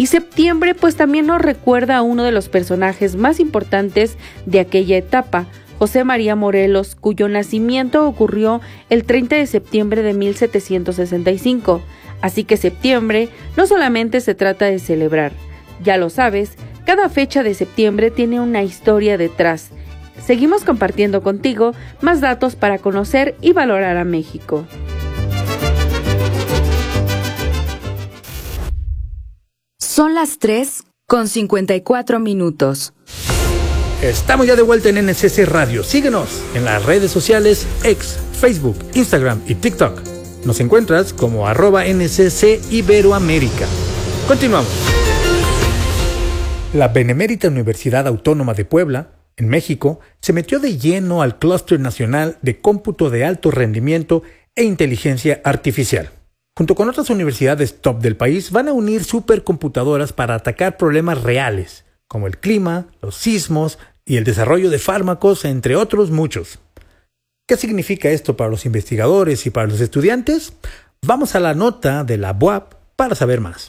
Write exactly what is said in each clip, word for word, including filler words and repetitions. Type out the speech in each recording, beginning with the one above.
Y septiembre pues también nos recuerda a uno de los personajes más importantes de aquella etapa, José María Morelos, cuyo nacimiento ocurrió el treinta de septiembre de mil setecientos sesenta y cinco. Así que septiembre no solamente se trata de celebrar, ya lo sabes, cada fecha de septiembre tiene una historia detrás. Seguimos compartiendo contigo más datos para conocer y valorar a México. Son las tres con cincuenta y cuatro minutos. Estamos ya de vuelta en N S C Radio. Síguenos en las redes sociales X, Facebook, Instagram y TikTok. Nos encuentras como arroba N S C Iberoamérica. Continuamos. La Benemérita Universidad Autónoma de Puebla, en México, se metió de lleno al Clúster Nacional de Cómputo de Alto Rendimiento e Inteligencia Artificial. Junto con otras universidades top del país, van a unir supercomputadoras para atacar problemas reales, como el clima, los sismos y el desarrollo de fármacos, entre otros muchos. ¿Qué significa esto para los investigadores y para los estudiantes? Vamos a la nota de la B U A P para saber más.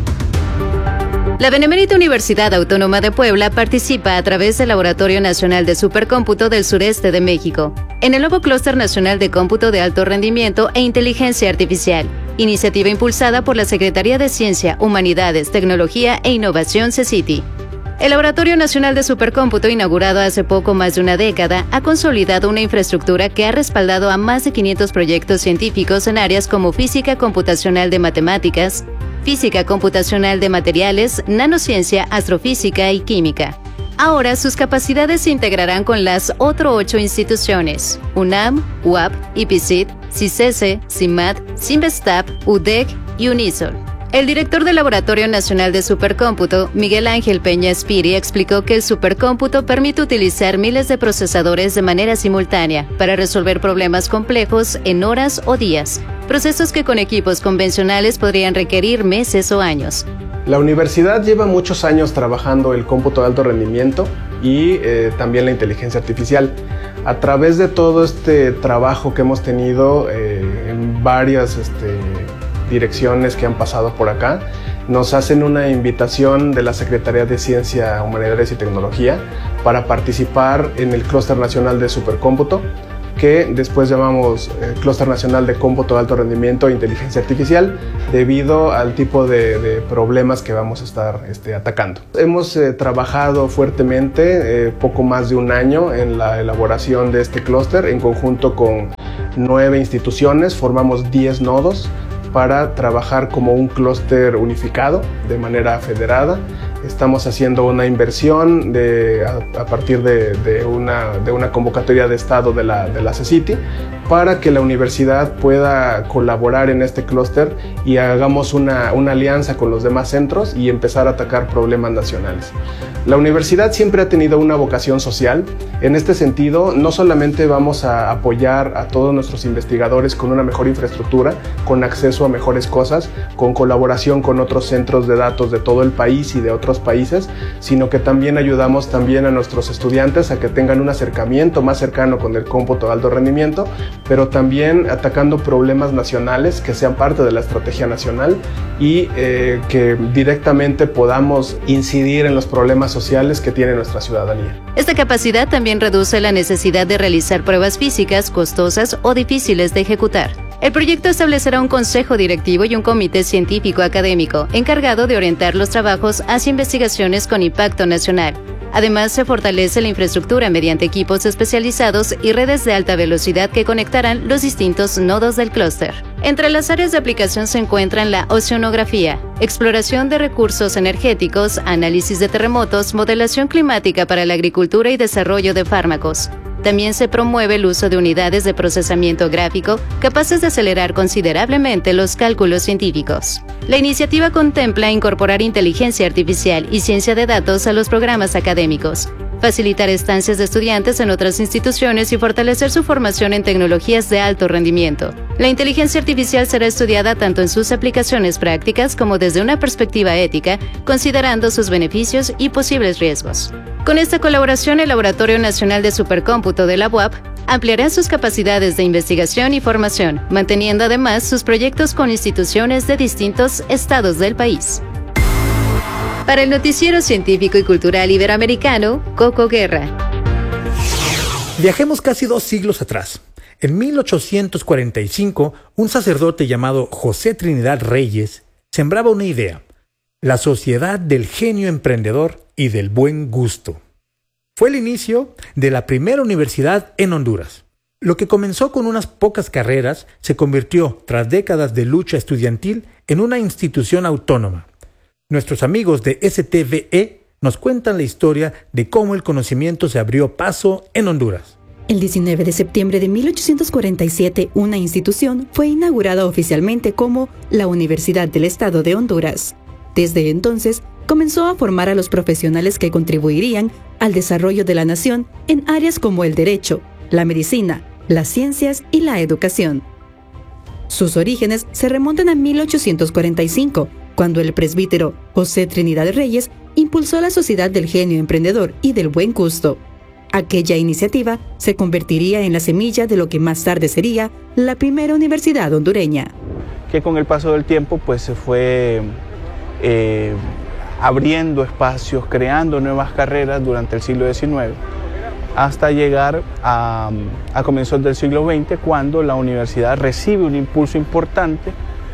La Benemérita Universidad Autónoma de Puebla participa a través del Laboratorio Nacional de Supercómputo del Sureste de México, en el nuevo Clúster Nacional de Cómputo de Alto Rendimiento e Inteligencia Artificial, iniciativa impulsada por la Secretaría de Ciencia, Humanidades, Tecnología e Innovación CECITI. El Laboratorio Nacional de Supercómputo, inaugurado hace poco más de una década, ha consolidado una infraestructura que ha respaldado a más de quinientos proyectos científicos en áreas como física computacional de matemáticas, física computacional de materiales, nanociencia, astrofísica y química. Ahora sus capacidades se integrarán con las otras ocho instituciones: UNAM, U A P, IPICIT, CICESE, CIMAT, CIMBESTAP, U D E C y UNISOL. El director del Laboratorio Nacional de Supercómputo, Miguel Ángel Peña Espiri, explicó que el supercómputo permite utilizar miles de procesadores de manera simultánea para resolver problemas complejos en horas o días, procesos que con equipos convencionales podrían requerir meses o años. La universidad lleva muchos años trabajando el cómputo de alto rendimiento y eh, también la inteligencia artificial. A través de todo este trabajo que hemos tenido eh, en varias este, direcciones que han pasado por acá, nos hacen una invitación de la Secretaría de Ciencia, Humanidades y Tecnología para participar en el Clúster Nacional de Supercómputo, que después llamamos eh, Clúster Nacional de Cómputo de Alto Rendimiento e Inteligencia Artificial, debido al tipo de, de problemas que vamos a estar este, atacando. Hemos eh, trabajado fuertemente, eh, poco más de un año, en la elaboración de este clúster, en conjunto con nueve instituciones, formamos diez nodos para trabajar como un clúster unificado de manera federada. Estamos haciendo una inversión de, a, a partir de, de, una, de una convocatoria de Estado de la, de la CECITI para que la universidad pueda colaborar en este clúster y hagamos una, una alianza con los demás centros y empezar a atacar problemas nacionales. La universidad siempre ha tenido una vocación social. En este sentido, no solamente vamos a apoyar a todos nuestros investigadores con una mejor infraestructura, con acceso a mejores cosas, con colaboración con otros centros de datos de todo el país y de otros países, sino que también ayudamos también a nuestros estudiantes a que tengan un acercamiento más cercano con el cómputo de alto rendimiento, pero también atacando problemas nacionales que sean parte de la estrategia nacional y eh, que directamente podamos incidir en los problemas sociales que tiene nuestra ciudadanía. Esta capacidad también reduce la necesidad de realizar pruebas físicas costosas o difíciles de ejecutar. El proyecto establecerá un consejo directivo y un comité científico académico encargado de orientar los trabajos hacia investigaciones con impacto nacional. Además, se fortalece la infraestructura mediante equipos especializados y redes de alta velocidad que conectarán los distintos nodos del clúster. Entre las áreas de aplicación se encuentran la oceanografía, exploración de recursos energéticos, análisis de terremotos, modelación climática para la agricultura y desarrollo de fármacos. También se promueve el uso de unidades de procesamiento gráfico capaces de acelerar considerablemente los cálculos científicos. La iniciativa contempla incorporar inteligencia artificial y ciencia de datos a los programas académicos, facilitar estancias de estudiantes en otras instituciones y fortalecer su formación en tecnologías de alto rendimiento. La inteligencia artificial será estudiada tanto en sus aplicaciones prácticas como desde una perspectiva ética, considerando sus beneficios y posibles riesgos. Con esta colaboración, el Laboratorio Nacional de Supercómputo de la B U A P ampliará sus capacidades de investigación y formación, manteniendo además sus proyectos con instituciones de distintos estados del país. Para el Noticiero Científico y Cultural Iberoamericano, Coco Guerra. Viajemos casi dos siglos atrás. En mil ochocientos cuarenta y cinco, un sacerdote llamado José Trinidad Reyes sembraba una idea: la sociedad del genio emprendedor y del buen gusto. Fue el inicio de la primera universidad en Honduras. Lo que comenzó con unas pocas carreras se convirtió, tras décadas de lucha estudiantil, en una institución autónoma. Nuestros amigos de S T V E nos cuentan la historia de cómo el conocimiento se abrió paso en Honduras. El diecinueve de septiembre de mil ochocientos cuarenta y siete, una institución fue inaugurada oficialmente como la Universidad del Estado de Honduras. Desde entonces, comenzó a formar a los profesionales que contribuirían al desarrollo de la nación en áreas como el derecho, la medicina, las ciencias y la educación. Sus orígenes se remontan a mil ochocientos cuarenta y cinco, cuando el presbítero José Trinidad Reyes impulsó la Sociedad del Genio Emprendedor y del Buen Gusto. Aquella iniciativa se convertiría en la semilla de lo que más tarde sería la primera universidad hondureña. Que con el paso del tiempo pues se fue eh, abriendo espacios, creando nuevas carreras durante el siglo diecinueve, hasta llegar a, a comienzos del siglo veinte, cuando la universidad recibe un impulso importante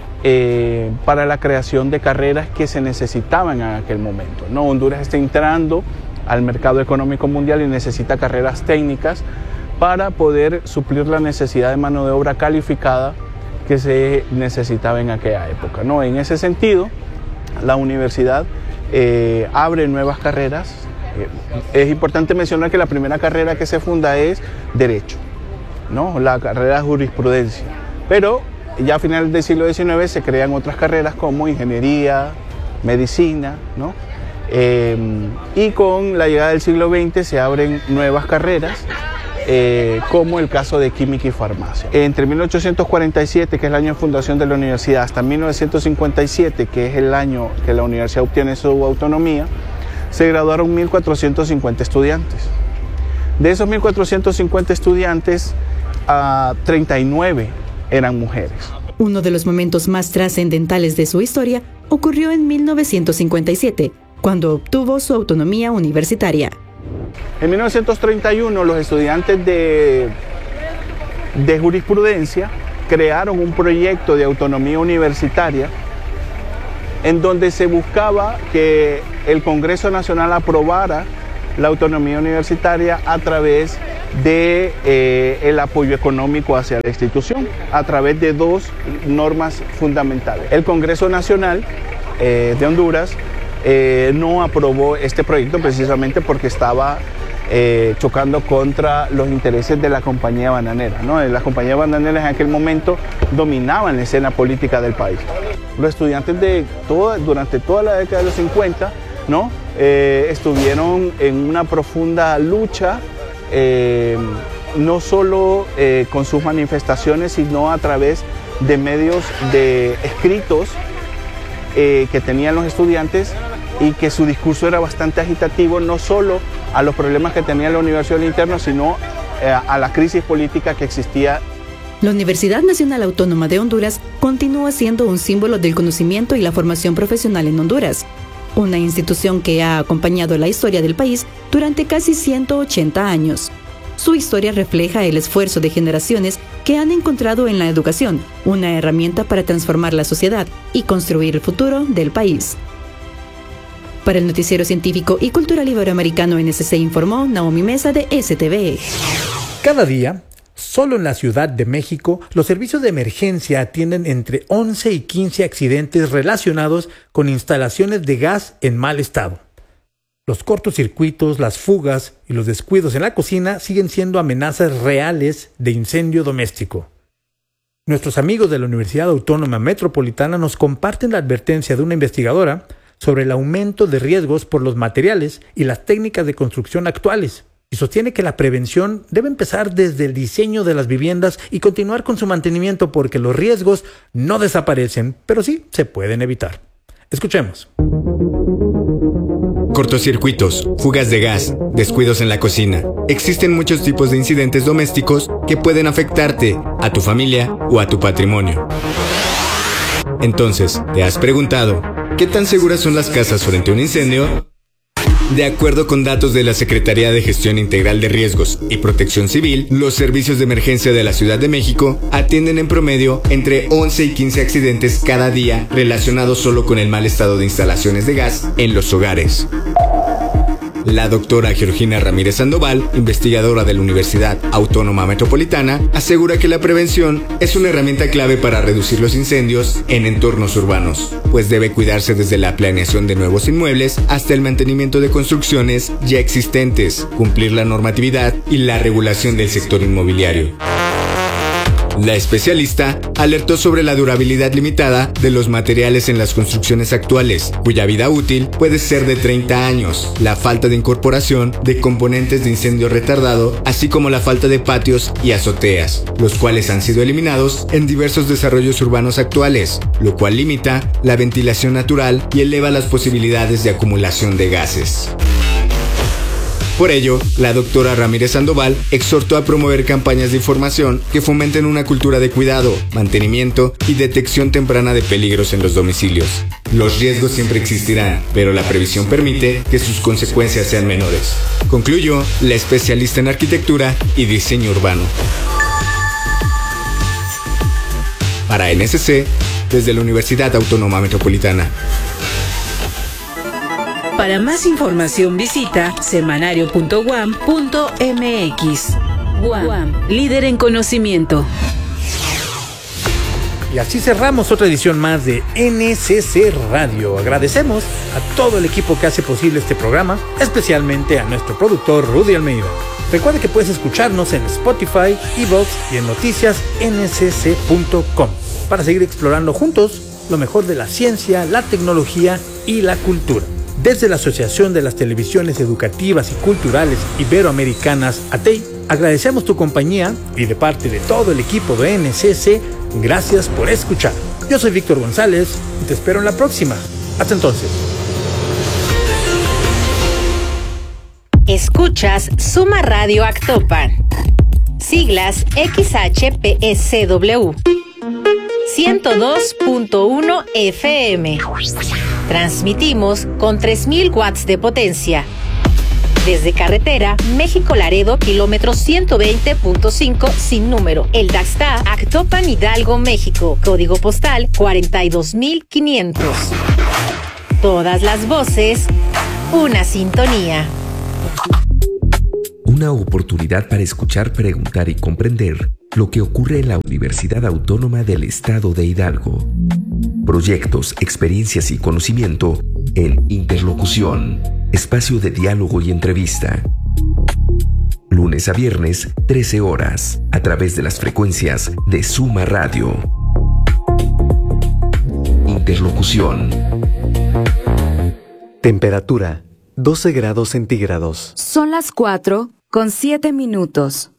eh, para la creación de carreras que se necesitaban en aquel momento, ¿no? Honduras está entrando al mercado económico mundial y necesita carreras técnicas para poder suplir la necesidad de mano de obra calificada que se necesitaba en aquella época, ¿no? En ese sentido, la universidad eh, abre nuevas carreras. Eh, es importante mencionar que la primera carrera que se funda es Derecho, ¿no? La carrera de Jurisprudencia, pero ya a finales del siglo diecinueve se crean otras carreras como Ingeniería, Medicina, ¿no? Eh, y con la llegada del siglo veinte se abren nuevas carreras, eh, como el caso de Química y Farmacia. Entre mil ochocientos cuarenta y siete, que es el año de fundación de la universidad, hasta mil novecientos cincuenta y siete, que es el año que la universidad obtiene su autonomía, se graduaron mil cuatrocientos cincuenta estudiantes. De esos mil cuatrocientos cincuenta estudiantes, uh, treinta y nueve eran mujeres. Uno de los momentos más trascendentales de su historia ocurrió en mil novecientos cincuenta y siete, cuando obtuvo su autonomía universitaria. En mil novecientos treinta y uno, los estudiantes de, de jurisprudencia crearon un proyecto de autonomía universitaria en donde se buscaba que el Congreso Nacional aprobara la autonomía universitaria a través de eh, el apoyo económico hacia la institución, a través de dos normas fundamentales. El Congreso Nacional eh, de Honduras Eh, no aprobó este proyecto precisamente porque estaba eh, chocando contra los intereses de la compañía bananera, ¿no? Las compañías bananeras en aquel momento dominaban la escena política del país. Los estudiantes de toda, durante toda la década de los cincuenta, ¿no? eh, estuvieron en una profunda lucha, eh, no solo eh, con sus manifestaciones, sino a través de medios de escritos eh, que tenían los estudiantes, y que su discurso era bastante agitativo, no solo a los problemas que tenía la universidad al interno, sino eh, a la crisis política que existía. La Universidad Nacional Autónoma de Honduras continúa siendo un símbolo del conocimiento y la formación profesional en Honduras, una institución que ha acompañado la historia del país durante casi ciento ochenta años. Su historia refleja el esfuerzo de generaciones que han encontrado en la educación una herramienta para transformar la sociedad y construir el futuro del país. Para el Noticiero Científico y Cultural Iberoamericano N S C informó Naomi Mesa de S T V E. Cada día, solo en la Ciudad de México, los servicios de emergencia atienden entre once y quince accidentes relacionados con instalaciones de gas en mal estado. Los cortocircuitos, las fugas y los descuidos en la cocina siguen siendo amenazas reales de incendio doméstico. Nuestros amigos de la Universidad Autónoma Metropolitana nos comparten la advertencia de una investigadora sobre el aumento de riesgos por los materiales y las técnicas de construcción actuales, y sostiene que la prevención debe empezar desde el diseño de las viviendas y continuar con su mantenimiento, porque los riesgos no desaparecen, pero sí se pueden evitar. Escuchemos. Cortocircuitos, fugas de gas, descuidos en la cocina. Existen muchos tipos de incidentes domésticos que pueden afectarte, a tu familia o a tu patrimonio. Entonces, ¿te has preguntado ¿Qué tan seguras son las casas frente a un incendio? De acuerdo con datos de la Secretaría de Gestión Integral de Riesgos y Protección Civil, los servicios de emergencia de la Ciudad de México atienden en promedio entre once y quince accidentes cada día relacionados solo con el mal estado de instalaciones de gas en los hogares. La doctora Georgina Ramírez Sandoval, investigadora de la Universidad Autónoma Metropolitana, asegura que la prevención es una herramienta clave para reducir los incendios en entornos urbanos, pues debe cuidarse desde la planeación de nuevos inmuebles hasta el mantenimiento de construcciones ya existentes, cumplir la normatividad y la regulación del sector inmobiliario. La especialista alertó sobre la durabilidad limitada de los materiales en las construcciones actuales, cuya vida útil puede ser de treinta años, la falta de incorporación de componentes de incendio retardado, así como la falta de patios y azoteas, los cuales han sido eliminados en diversos desarrollos urbanos actuales, lo cual limita la ventilación natural y eleva las posibilidades de acumulación de gases. Por ello, la doctora Ramírez Sandoval exhortó a promover campañas de información que fomenten una cultura de cuidado, mantenimiento y detección temprana de peligros en los domicilios. Los riesgos siempre existirán, pero la previsión permite que sus consecuencias sean menores, concluyó la especialista en arquitectura y diseño urbano. Para N S C, desde la Universidad Autónoma Metropolitana. Para más información visita semanario punto u a m punto m x. U A M, líder en conocimiento. Y así cerramos otra edición más de N S C Radio. Agradecemos a todo el equipo que hace posible este programa, especialmente a nuestro productor Rudy Almeida. Recuerda que puedes escucharnos en Spotify, iVoox y en noticias n s c punto com para seguir explorando juntos lo mejor de la ciencia, la tecnología y la cultura. Desde la Asociación de las Televisiones Educativas y Culturales Iberoamericanas, A T E I, agradecemos tu compañía y de parte de todo el equipo de N S C, gracias por escuchar. Yo soy Víctor González y te espero en la próxima. Hasta entonces. Escuchas Suma Radio Actopan, siglas X H P S W, ciento dos punto uno F M. Transmitimos con tres mil watts de potencia. Desde carretera México-Laredo, kilómetro ciento veinte punto cinco sin número. El Daxta, Actopan, Hidalgo, México. Código postal cuarenta y dos mil quinientos. Todas las voces, una sintonía. Una oportunidad para escuchar, preguntar y comprender lo que ocurre en la Universidad Autónoma del Estado de Hidalgo. Proyectos, experiencias y conocimiento en Interlocución, espacio de diálogo y entrevista. Lunes a viernes, trece horas, a través de las frecuencias de Suma Radio. Interlocución. Temperatura, doce grados centígrados. Son las cuatro con siete minutos.